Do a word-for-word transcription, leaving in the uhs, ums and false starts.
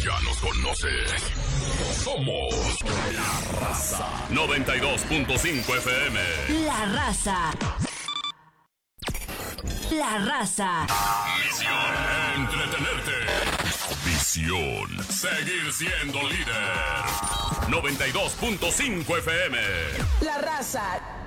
Ya nos conoces. Somos La Raza. noventa y dos punto cinco F M. La Raza. La Raza. Misión: entretenerte. Visión: seguir siendo líder. noventa y dos punto cinco F M. La Raza.